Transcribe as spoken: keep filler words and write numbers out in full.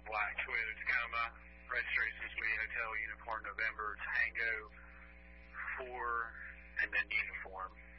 black Toyota Tacoma. Registration is Lee Hotel Uniform November Tango four, and then uniform.